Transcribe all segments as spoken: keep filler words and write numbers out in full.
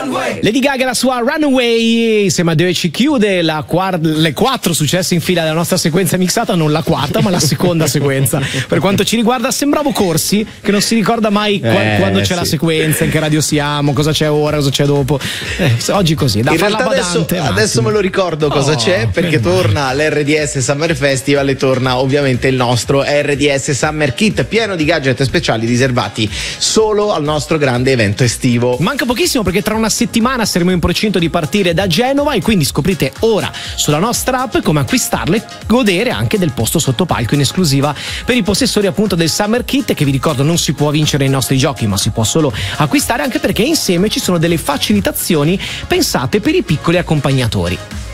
Lady Gaga, la sua Runaway, insieme a Doechii chiude la quart- le quattro successi in fila della nostra sequenza mixata, non la quarta ma la seconda sequenza. Per quanto ci riguarda sembravo Corsi, che non si ricorda mai qua- Eh, quando c'è sì. la sequenza, in che radio siamo, cosa c'è ora, cosa c'è dopo. Eh, oggi così, da In farla realtà adesso, badante, adesso me lo ricordo cosa Oh, c'è, perché meno male. torna l'R D S Summer Festival e torna ovviamente il nostro R D S Summer Kit, pieno di gadget speciali riservati solo al nostro grande evento estivo. Manca pochissimo perché tra una settimana saremo in procinto di partire da Genova e quindi scoprite ora sulla nostra app come acquistarle e godere anche del posto sotto palco in esclusiva per i possessori appunto del Summer Kit, che vi ricordo non si può vincere i nostri giochi ma si può solo acquistare, anche perché insieme ci sono delle facilitazioni pensate per i piccoli accompagnatori.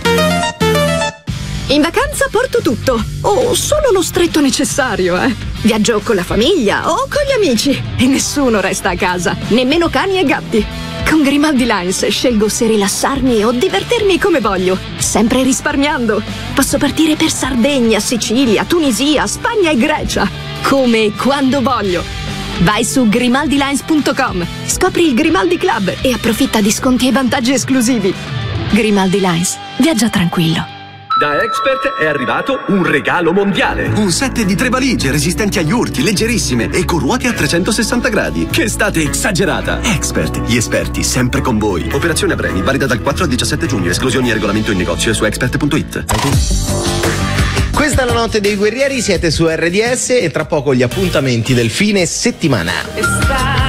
In vacanza porto tutto, o solo lo stretto necessario, eh. Viaggio con la famiglia o con gli amici e nessuno resta a casa, nemmeno cani e gatti. Con Grimaldi Lines scelgo se rilassarmi o divertirmi come voglio, sempre risparmiando. Posso partire per Sardegna, Sicilia, Tunisia, Spagna e Grecia, come e quando voglio. Vai su grimaldi lines punto com, scopri il Grimaldi Club e approfitta di sconti e vantaggi esclusivi. Grimaldi Lines, viaggia tranquillo. Da Expert è arrivato un regalo mondiale. Un set di tre valigie resistenti agli urti, leggerissime e con ruote a trecentosessanta gradi. Che estate esagerata! Expert, gli esperti sempre con voi. Operazione a premi, valida dal quattro al diciassette giugno. Esclusioni e regolamento in negozio e su expert punto it. Questa è la notte dei guerrieri, siete su R D S e tra poco gli appuntamenti del fine settimana.